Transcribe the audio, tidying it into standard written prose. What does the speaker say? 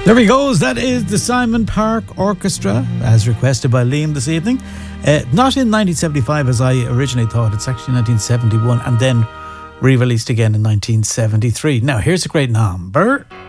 There he goes. That is the Simon Park Orchestra, as requested by Liam this evening. Not in 1975 as I originally thought. It's actually 1971 and then re-released again in 1973. Now, here's a great number.